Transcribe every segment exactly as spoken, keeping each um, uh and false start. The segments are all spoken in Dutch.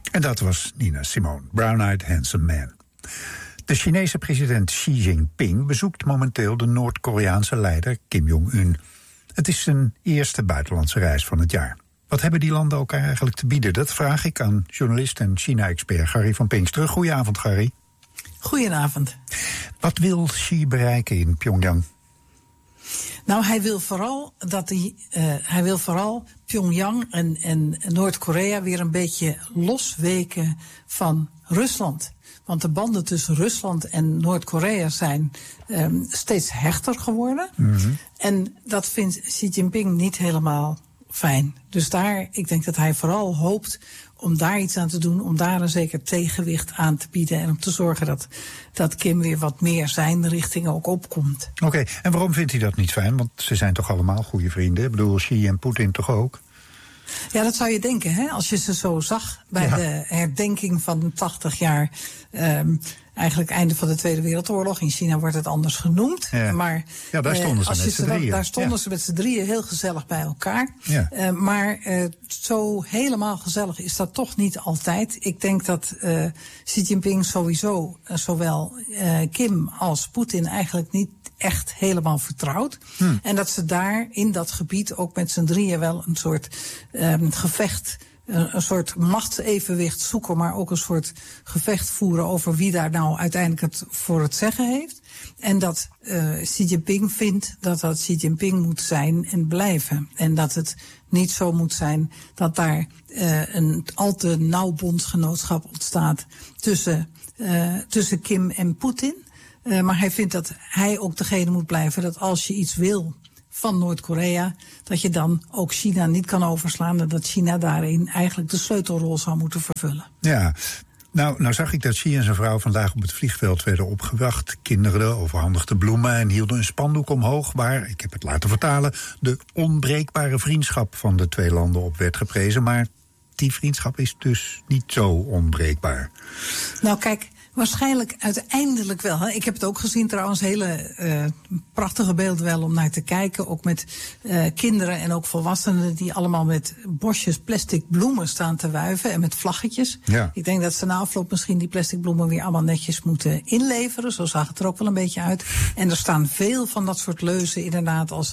En dat was Nina Simone, Brown-Eyed Handsome Man. De Chinese president Xi Jinping bezoekt momenteel de Noord-Koreaanse leider Kim Jong-un. Het is zijn eerste buitenlandse reis van het jaar. Wat hebben die landen elkaar eigenlijk te bieden? Dat vraag ik aan journalist en China-expert Gary van Pinksteren. Goedenavond, Gary. Goedenavond. Wat wil Xi bereiken in Pyongyang? Nou, hij wil vooral dat hij, uh, hij wil vooral Pyongyang en, en Noord-Korea weer een beetje losweken van Rusland. Want de banden tussen Rusland en Noord-Korea zijn um, steeds hechter geworden. Mm-hmm. En dat vindt Xi Jinping niet helemaal fijn. Dus daar, ik denk dat hij vooral hoopt om daar iets aan te doen, om daar een zeker tegenwicht aan te bieden en om te zorgen dat, dat Kim weer wat meer zijn richting ook opkomt. Oké, okay, en waarom vindt hij dat niet fijn? Want ze zijn toch allemaal goede vrienden? Ik bedoel, Xi en Poetin toch ook? Ja, dat zou je denken, hè? Als je ze zo zag bij ja. de herdenking van tachtig jaar... Um, eigenlijk einde van de Tweede Wereldoorlog. In China wordt het anders genoemd. Ja, maar, ja daar stonden ze uh, met z'n drieën. Daar stonden ja. ze met z'n drieën heel gezellig bij elkaar. Ja. Uh, maar uh, zo helemaal gezellig is dat toch niet altijd. Ik denk dat uh, Xi Jinping sowieso uh, zowel uh, Kim als Poetin eigenlijk niet echt helemaal vertrouwt. Hmm. En dat ze daar in dat gebied ook met z'n drieën wel een soort um, gevecht... een soort machtsevenwicht zoeken, maar ook een soort gevecht voeren over wie daar nou uiteindelijk het voor het zeggen heeft. En dat uh, Xi Jinping vindt dat dat Xi Jinping moet zijn en blijven. En dat het niet zo moet zijn dat daar uh, een al te nauw bondgenootschap ontstaat tussen, uh, tussen Kim en Poetin. Uh, maar hij vindt dat hij ook degene moet blijven dat als je iets wil van Noord-Korea, dat je dan ook China niet kan overslaan en dat China daarin eigenlijk de sleutelrol zou moeten vervullen. Ja, nou, nou zag ik dat Xi en zijn vrouw vandaag op het vliegveld werden opgewacht. Kinderen overhandigden bloemen en hielden een spandoek omhoog waar, ik heb het laten vertalen, de onbreekbare vriendschap van de twee landen op werd geprezen. Maar die vriendschap is dus niet zo onbreekbaar. Nou kijk, waarschijnlijk uiteindelijk wel. Hè. Ik heb het ook gezien trouwens, hele uh, prachtige beelden wel om naar te kijken. Ook met uh, kinderen en ook volwassenen die allemaal met bosjes plastic bloemen staan te wuiven en met vlaggetjes. Ja. Ik denk dat ze na afloop misschien die plastic bloemen weer allemaal netjes moeten inleveren. Zo zag het er ook wel een beetje uit. En er staan veel van dat soort leuzen inderdaad als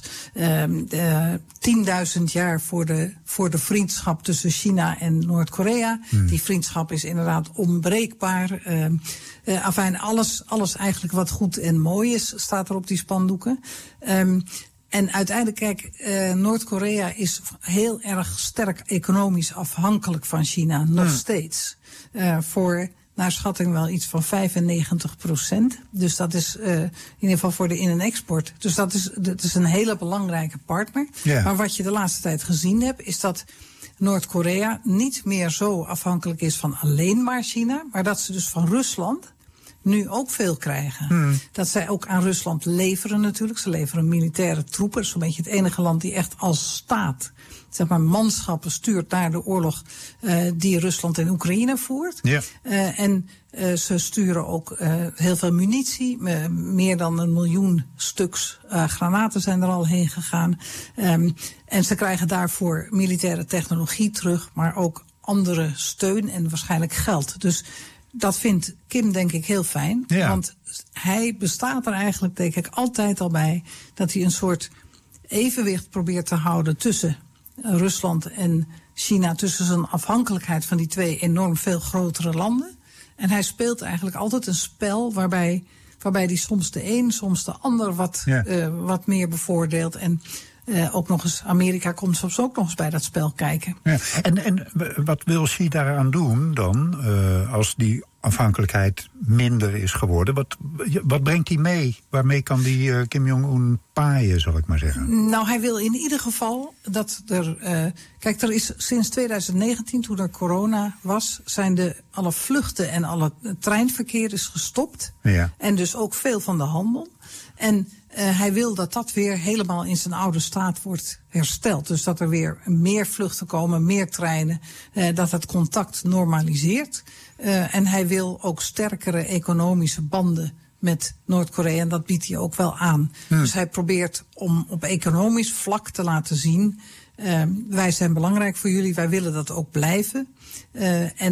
tienduizend uh, jaar voor de, voor de vriendschap tussen China en Noord-Korea. Hmm. Die vriendschap is inderdaad onbreekbaar. Uh, Uh, afijn, alles, alles eigenlijk wat goed en mooi is, staat er op die spandoeken. Um, en uiteindelijk, kijk, uh, Noord-Korea is heel erg sterk economisch afhankelijk van China, nog hmm. steeds. Uh, voor, naar schatting wel iets van vijfennegentig procent. Dus dat is uh, in ieder geval voor de in- en export. Dus dat is, dat is een hele belangrijke partner. Yeah. Maar wat je de laatste tijd gezien hebt, is dat Noord-Korea niet meer zo afhankelijk is van alleen maar China, maar dat ze dus van Rusland nu ook veel krijgen. Hmm. Dat zij ook aan Rusland leveren natuurlijk. Ze leveren militaire troepen. Dat is zo'n beetje het enige land die echt als staat, zeg maar, manschappen stuurt naar de oorlog uh, die Rusland in Oekraïne voert. Ja. Uh, en uh, ze sturen ook uh, heel veel munitie. Uh, meer dan een miljoen stuks uh, granaten zijn er al heen gegaan. Um, en ze krijgen daarvoor militaire technologie terug, maar ook andere steun en waarschijnlijk geld. Dus dat vindt Kim denk ik heel fijn. Ja. Want hij bestaat er eigenlijk denk ik altijd al bij dat hij een soort evenwicht probeert te houden tussen Rusland en China, tussen zijn afhankelijkheid van die twee enorm veel grotere landen. En hij speelt eigenlijk altijd een spel waarbij, waarbij hij soms de een, soms de ander wat, ja. uh, wat meer bevoordeelt. En uh, ook nog eens, Amerika komt soms ook nog eens bij dat spel kijken. Ja. En, en wat wil Xi daaraan doen dan, uh, als die afhankelijkheid minder is geworden? Wat, wat brengt hij mee? Waarmee kan die uh, Kim Jong-un paaien, zal ik maar zeggen? Nou, hij wil in ieder geval dat er... Uh, kijk, er is sinds twintig negentien, toen er corona was, zijn de alle vluchten en alle treinverkeer is gestopt. Ja. En dus ook veel van de handel. En uh, hij wil dat dat weer helemaal in zijn oude staat wordt hersteld. Dus dat er weer meer vluchten komen, meer treinen, uh, dat het contact normaliseert. Uh, en hij wil ook sterkere economische banden met Noord-Korea. En dat biedt hij ook wel aan. Hmm. Dus hij probeert om op economisch vlak te laten zien, Uh, wij zijn belangrijk voor jullie, wij willen dat ook blijven. Uh, en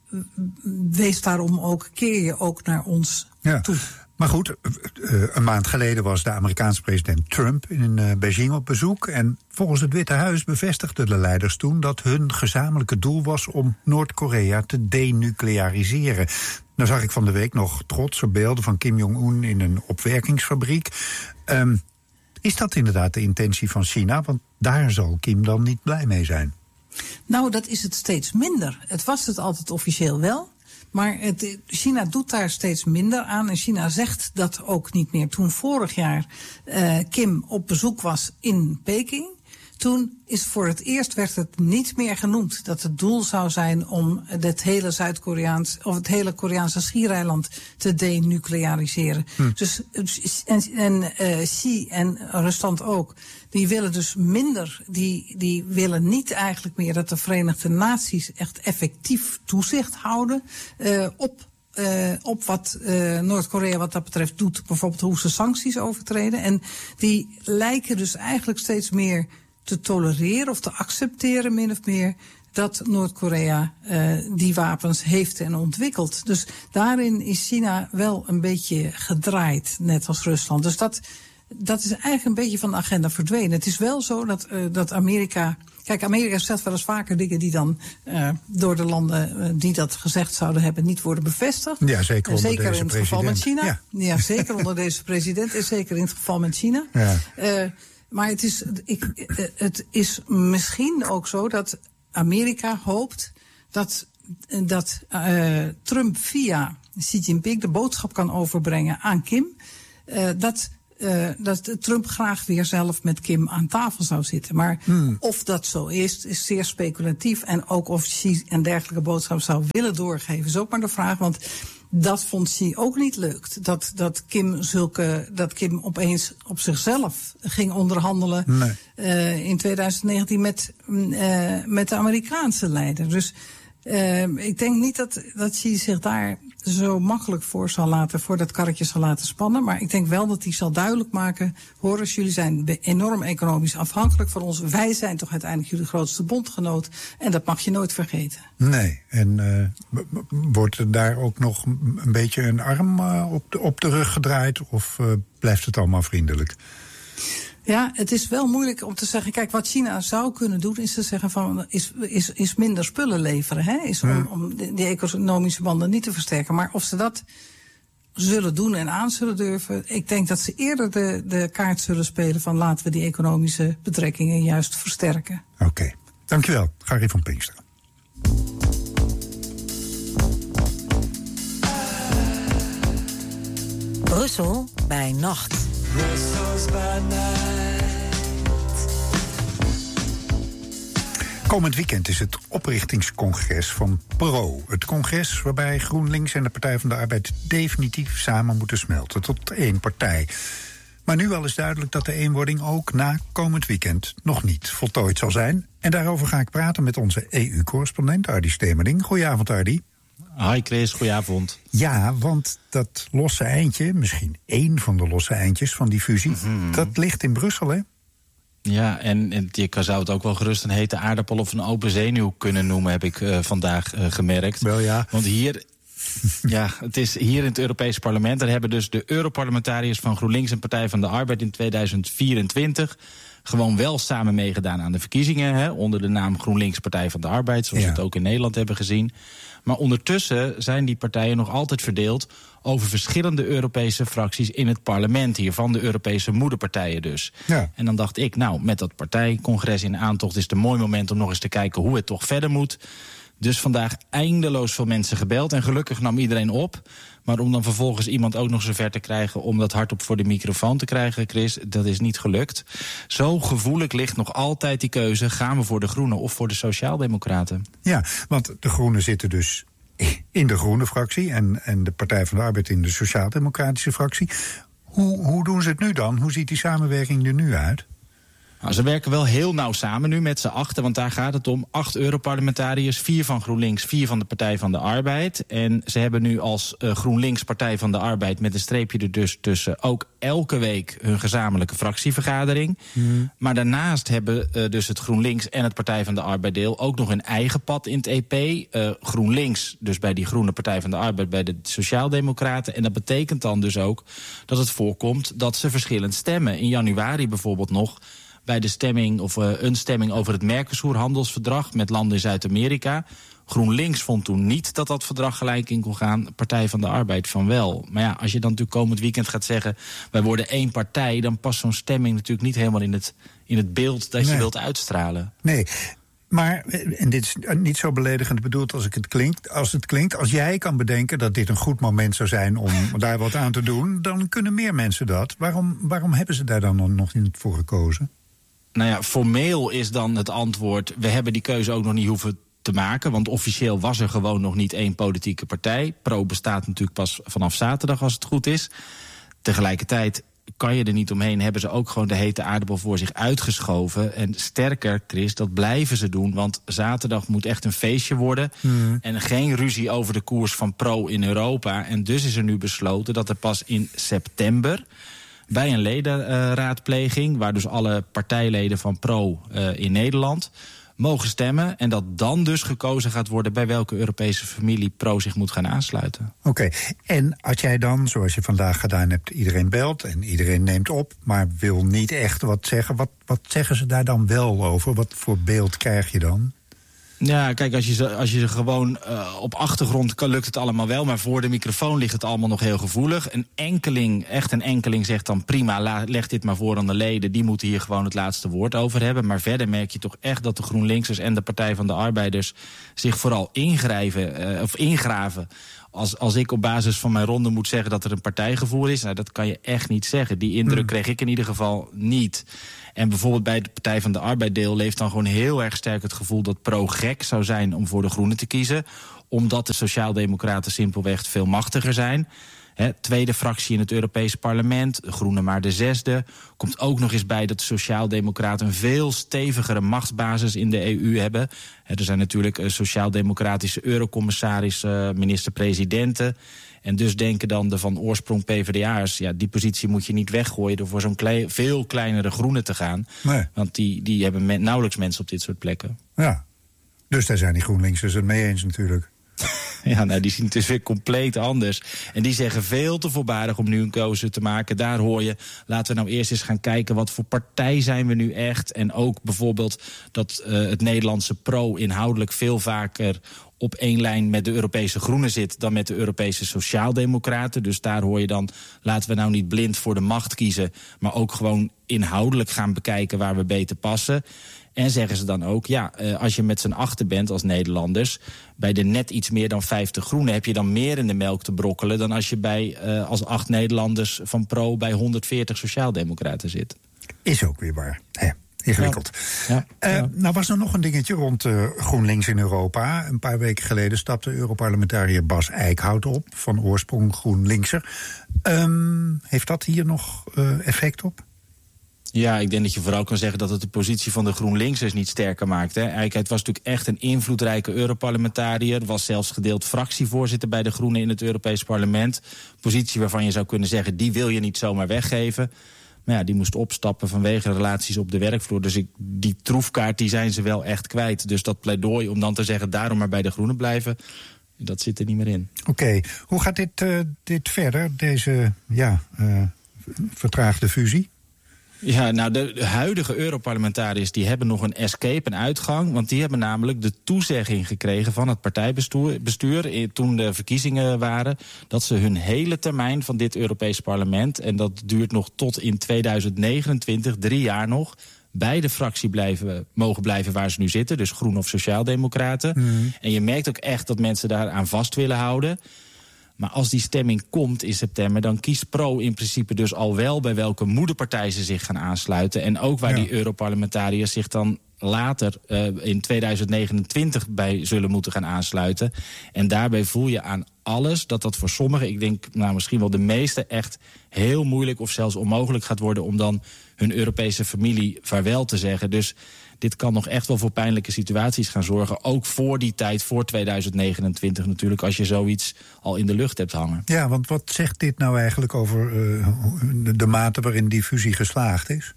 wees daarom ook, keer je ook naar ons ja. toe. Maar goed, een maand geleden was de Amerikaanse president Trump in Beijing op bezoek. En volgens het Witte Huis bevestigden de leiders toen dat hun gezamenlijke doel was om Noord-Korea te denucleariseren. Nou zag ik van de week nog trotse beelden van Kim Jong-un in een opwerkingsfabriek. Um, is dat inderdaad de intentie van China? Want daar zal Kim dan niet blij mee zijn. Nou, dat is het steeds minder. Het was het altijd officieel wel. Maar het, China doet daar steeds minder aan. En China zegt dat ook niet meer. Toen vorig jaar uh, Kim op bezoek was in Peking, toen is voor het eerst werd het niet meer genoemd dat het doel zou zijn om het hele Zuid-Koreaans of het hele Koreaanse schiereiland te denucleariseren. Hm. Dus en, en uh, Xi en Rusland ook, die willen dus minder, die, die willen niet eigenlijk meer dat de Verenigde Naties echt effectief toezicht houden uh, op Uh, op wat uh, Noord-Korea wat dat betreft doet, bijvoorbeeld hoe ze sancties overtreden. En die lijken dus eigenlijk steeds meer te tolereren of te accepteren, min of meer, dat Noord-Korea uh, die wapens heeft en ontwikkelt. Dus daarin is China wel een beetje gedraaid, net als Rusland. Dus dat, dat is eigenlijk een beetje van de agenda verdwenen. Het is wel zo dat, uh, dat Amerika... Kijk, Amerika zegt wel eens vaker dingen die dan uh, door de landen uh, die dat gezegd zouden hebben niet worden bevestigd. Ja, zeker onder zeker deze in het president. geval met China. Ja, ja zeker onder deze president en zeker in het geval met China. Ja. Uh, maar het is, ik, het is misschien ook zo dat Amerika hoopt dat, dat uh, Trump via Xi Jinping de boodschap kan overbrengen aan Kim. Uh, dat... Uh, dat Trump graag weer zelf met Kim aan tafel zou zitten. Maar hmm. of dat zo is, is zeer speculatief. En ook of Xi een dergelijke boodschap zou willen doorgeven, is ook maar de vraag. Want dat vond Xi ook niet leuk. Dat, dat, Kim, zulke, dat Kim opeens op zichzelf ging onderhandelen nee. uh, in twintig negentien met, uh, met de Amerikaanse leider. Dus uh, ik denk niet dat, dat Xi zich daar zo makkelijk voor zal laten, voor dat karretje zal laten spannen. Maar ik denk wel dat hij zal duidelijk maken, hoor eens, jullie zijn enorm economisch afhankelijk van ons. Wij zijn toch uiteindelijk jullie grootste bondgenoot. En dat mag je nooit vergeten. Nee, en uh, wordt er daar ook nog een beetje een arm uh, op, de, op de rug gedraaid? Of uh, blijft het allemaal vriendelijk? Ja, het is wel moeilijk om te zeggen. Kijk, wat China zou kunnen doen, is te zeggen van is, is, is minder spullen leveren. Hè? Is om, om die economische banden niet te versterken. Maar of ze dat zullen doen en aan zullen durven, ik denk dat ze eerder de, de kaart zullen spelen van laten we die economische betrekkingen juist versterken. Oké, okay. Dankjewel, Gary van Pinkster. Brussel bij nacht. Brussels by night. Komend weekend is het oprichtingscongres van Pro. Het congres waarbij GroenLinks en de Partij van de Arbeid definitief samen moeten smelten tot één partij. Maar nu al is duidelijk dat de eenwording ook na komend weekend nog niet voltooid zal zijn. En daarover ga ik praten met onze E U-correspondent Ardy Stemerding. Goedenavond, Ardy. Hi Chris, goedenavond. Ja, want dat losse eindje, misschien één van de losse eindjes van die fusie, mm-hmm. dat ligt in Brussel, hè? Ja, en, en je zou het ook wel gerust een hete aardappel of een open zenuw kunnen noemen, heb ik uh, vandaag uh, gemerkt. Wel ja. Want hier, ja, het is hier in het Europese parlement, daar hebben dus de Europarlementariërs van GroenLinks en Partij van de Arbeid in tweeduizend vierentwintig gewoon wel samen meegedaan aan de verkiezingen, hè, onder de naam GroenLinks Partij van de Arbeid, zoals ja. we het ook in Nederland hebben gezien. Maar ondertussen zijn die partijen nog altijd verdeeld over verschillende Europese fracties in het parlement hier, van de Europese moederpartijen dus. Ja. En dan dacht ik, nou, met dat partijcongres in aantocht is het een mooi moment om nog eens te kijken hoe het toch verder moet. Dus vandaag eindeloos veel mensen gebeld en gelukkig nam iedereen op. Maar om dan vervolgens iemand ook nog zover te krijgen om dat hardop voor de microfoon te krijgen, Chris, dat is niet gelukt. Zo gevoelig ligt nog altijd die keuze, gaan we voor de Groenen of voor de Sociaaldemocraten? Ja, want de Groenen zitten dus in de Groene fractie en, en de Partij van de Arbeid in de Sociaaldemocratische fractie. Hoe, hoe doen ze het nu dan? Hoe ziet die samenwerking er nu uit? Nou, ze werken wel heel nauw samen nu met z'n achten, want daar gaat het om. Acht Europarlementariërs, vier van GroenLinks, vier van de Partij van de Arbeid. En ze hebben nu als uh, GroenLinks Partij van de Arbeid met een streepje er dus tussen ook elke week hun gezamenlijke fractievergadering. Hmm. Maar daarnaast hebben uh, dus het GroenLinks en het Partij van de Arbeid deel ook nog een eigen pad in het E P. Uh, GroenLinks, dus bij die Groene Partij van de Arbeid, bij de Sociaaldemocraten. En dat betekent dan dus ook dat het voorkomt dat ze verschillend stemmen. In januari bijvoorbeeld nog bij de stemming of uh, een stemming over het Mercosur-handelsverdrag met landen in Zuid-Amerika. GroenLinks vond toen niet dat dat verdrag gelijk in kon gaan. Partij van de Arbeid van wel. Maar ja, als je dan natuurlijk komend weekend gaat zeggen, wij worden één partij, dan past zo'n stemming natuurlijk niet helemaal in het, in het beeld dat nee. je wilt uitstralen. Nee. Maar, en dit is niet zo beledigend bedoeld als, ik het klinkt, als het klinkt... als jij kan bedenken dat dit een goed moment zou zijn om daar wat aan te doen, dan kunnen meer mensen dat. Waarom, waarom hebben ze daar dan nog niet voor gekozen? Nou ja, formeel is dan het antwoord, we hebben die keuze ook nog niet hoeven te maken, want officieel was er gewoon nog niet één politieke partij. Pro bestaat natuurlijk pas vanaf zaterdag als het goed is. Tegelijkertijd kan je er niet omheen, hebben ze ook gewoon de hete aardappel voor zich uitgeschoven. En sterker, Chris, dat blijven ze doen, want zaterdag moet echt een feestje worden. Mm. En geen ruzie over de koers van Pro in Europa. En dus is er nu besloten dat er pas in september bij een ledenraadpleging, waar dus alle partijleden van Pro uh, in Nederland mogen stemmen, en dat dan dus gekozen gaat worden bij welke Europese familie Pro zich moet gaan aansluiten. Oké, okay. En als jij dan, zoals je vandaag gedaan hebt, iedereen belt en iedereen neemt op, maar wil niet echt wat zeggen, wat, wat zeggen ze daar dan wel over? Wat voor beeld krijg je dan? Ja, kijk, als je ze, als je ze gewoon uh, op achtergrond kan, lukt het allemaal wel, maar voor de microfoon ligt het allemaal nog heel gevoelig. Een enkeling, echt een enkeling zegt dan prima, la, leg dit maar voor aan de leden, die moeten hier gewoon het laatste woord over hebben. Maar verder merk je toch echt dat de GroenLinksers en de Partij van de Arbeiders zich vooral ingrijven, uh, of ingraven. Als, als ik op basis van mijn ronde moet zeggen dat er een partijgevoel is, nou, dat kan je echt niet zeggen. Die indruk kreeg ik in ieder geval niet. En bijvoorbeeld bij de Partij van de Arbeid deel leeft dan gewoon heel erg sterk het gevoel dat Pro gek zou zijn om voor de Groenen te kiezen, omdat de Sociaaldemocraten simpelweg veel machtiger zijn. He, tweede fractie in het Europese parlement, de Groenen maar de zesde. Komt ook nog eens bij dat de Sociaaldemocraten een veel stevigere machtsbasis in de E U hebben. He, er zijn natuurlijk uh, Sociaaldemocratische eurocommissarissen, uh, minister-presidenten. En dus denken dan de van oorsprong P v d A'ers, ja, die positie moet je niet weggooien door voor zo'n klei, veel kleinere Groenen te gaan. Nee. Want die, die hebben men, nauwelijks mensen op dit soort plekken. Ja, dus daar zijn die GroenLinksers het mee eens natuurlijk. Ja, nou, die zien het dus weer compleet anders. En die zeggen veel te voorbarig om nu een keuze te maken. Daar hoor je, laten we nou eerst eens gaan kijken wat voor partij zijn we nu echt. En ook bijvoorbeeld dat uh, het Nederlandse Pro inhoudelijk veel vaker op één lijn met de Europese Groenen zit dan met de Europese Sociaaldemocraten. Dus daar hoor je dan, laten we nou niet blind voor de macht kiezen, maar ook gewoon inhoudelijk gaan bekijken waar we beter passen. En zeggen ze dan ook, ja, als je met z'n achten bent als Nederlanders, bij de net iets meer dan vijftig Groenen heb je dan meer in de melk te brokkelen dan als je bij uh, als acht Nederlanders van Pro bij honderdveertig Sociaaldemocraten zit. Is ook weer waar. Hè. Ingewikkeld. Ja. Ja, ja. Uh, nou was er nog een dingetje rond uh, GroenLinks in Europa. Een paar weken geleden stapte Europarlementariër Bas Eickhout op, van oorsprong GroenLinkser. Um, heeft dat hier nog uh, effect op? Ja, ik denk dat je vooral kan zeggen dat het de positie van de GroenLinksers niet sterker maakt. Hè. Eickhout was natuurlijk echt een invloedrijke Europarlementariër, was zelfs gedeeld fractievoorzitter bij de Groenen in het Europees Parlement. Positie waarvan je zou kunnen zeggen, die wil je niet zomaar weggeven. Maar ja, die moest opstappen vanwege relaties op de werkvloer. Dus ik, die troefkaart die zijn ze wel echt kwijt. Dus dat pleidooi om dan te zeggen, daarom maar bij de Groenen blijven, dat zit er niet meer in. Oké, okay. Hoe gaat dit, uh, dit verder, deze ja, uh, vertraagde fusie? Ja, nou, de huidige Europarlementariërs die hebben nog een escape, een uitgang. Want die hebben namelijk de toezegging gekregen van het partijbestuur bestuur, toen de verkiezingen waren, dat ze hun hele termijn van dit Europees parlement, en dat duurt nog tot in tweeduizend negenentwintig, drie jaar nog, bij de fractie blijven, mogen blijven waar ze nu zitten, dus Groen of Sociaaldemocraten. Mm. En je merkt ook echt dat mensen daar aan vast willen houden. Maar als die stemming komt in september, dan kiest Pro in principe dus al wel bij welke moederpartij ze zich gaan aansluiten. En ook waar ja. die Europarlementariërs zich dan later uh, in tweeduizend negenentwintig bij zullen moeten gaan aansluiten. En daarbij voel je aan alles dat dat voor sommigen, ik denk nou misschien wel de meeste, echt heel moeilijk of zelfs onmogelijk gaat worden om dan hun Europese familie vaarwel te zeggen. Dus dit kan nog echt wel voor pijnlijke situaties gaan zorgen. Ook voor die tijd, voor tweeduizend negenentwintig natuurlijk, als je zoiets al in de lucht hebt hangen. Ja, want wat zegt dit nou eigenlijk over uh, de, de mate waarin die fusie geslaagd is?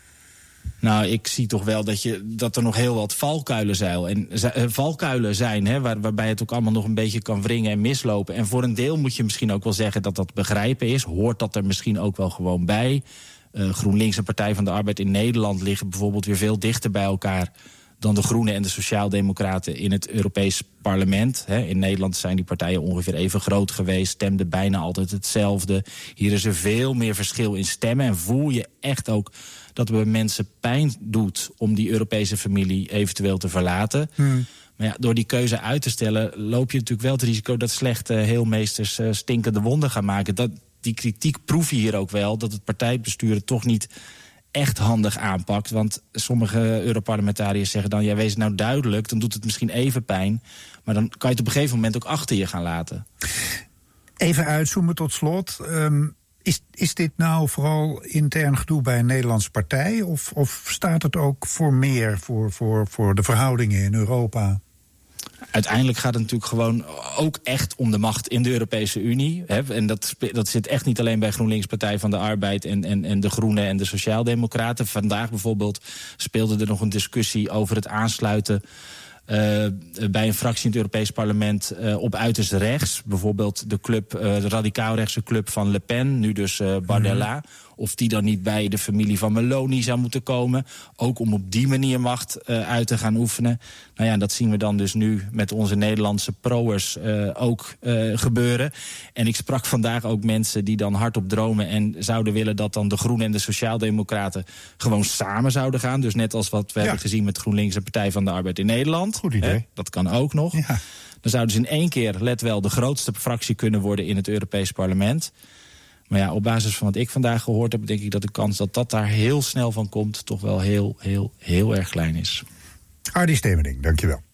Nou, ik zie toch wel dat, je, dat er nog heel wat valkuilen zijn. En, uh, valkuilen zijn hè, waar, waarbij het ook allemaal nog een beetje kan wringen en mislopen. En voor een deel moet je misschien ook wel zeggen dat dat begrijpen is. Hoort dat er misschien ook wel gewoon bij. Uh, GroenLinks en Partij van de Arbeid in Nederland liggen bijvoorbeeld weer veel dichter bij elkaar dan de Groenen en de Sociaaldemocraten in het Europees Parlement. He, in Nederland zijn die partijen ongeveer even groot geweest, stemden bijna altijd hetzelfde. Hier is er veel meer verschil in stemmen en voel je echt ook dat het bij mensen pijn doet om die Europese familie eventueel te verlaten. Hmm. Maar ja, door die keuze uit te stellen loop je natuurlijk wel het risico dat slechte heelmeesters uh, stinkende wonden gaan maken. Dat, die kritiek proef je hier ook wel, dat het partijbestuur het toch niet echt handig aanpakt. Want sommige Europarlementariërs zeggen dan, ja, wees nou duidelijk, dan doet het misschien even pijn, maar dan kan je het op een gegeven moment ook achter je gaan laten. Even uitzoomen tot slot. Um, is, is dit nou vooral intern gedoe bij een Nederlandse partij, of, of staat het ook voor meer voor, voor, voor de verhoudingen in Europa? Uiteindelijk gaat het natuurlijk gewoon ook echt om de macht in de Europese Unie. Hè? En dat, dat zit echt niet alleen bij GroenLinks, Partij van de Arbeid en, en, en de Groenen en de Sociaaldemocraten. Vandaag bijvoorbeeld speelde er nog een discussie over het aansluiten Uh, bij een fractie in het Europees Parlement uh, op uiterst rechts. Bijvoorbeeld de club, uh, de radicaal-rechtse club van Le Pen, nu dus uh, Bardella. Mm-hmm. Of die dan niet bij de familie van Meloni zou moeten komen. Ook om op die manier macht uh, uit te gaan oefenen. Nou ja, dat zien we dan dus nu met onze Nederlandse pro'ers uh, ook uh, gebeuren. En ik sprak vandaag ook mensen die dan hardop dromen en zouden willen dat dan de Groenen en de Sociaaldemocraten gewoon samen zouden gaan. Dus net als wat we ja. hebben gezien met GroenLinks en Partij van de Arbeid in Nederland. Goed idee. Hè, dat kan ook nog. Ja. Dan zouden ze in één keer, let wel, de grootste fractie kunnen worden in het Europees Parlement. Maar ja, op basis van wat ik vandaag gehoord heb, denk ik dat de kans dat dat daar heel snel van komt toch wel heel, heel, heel erg klein is. Hardy Stemerding, dankjewel.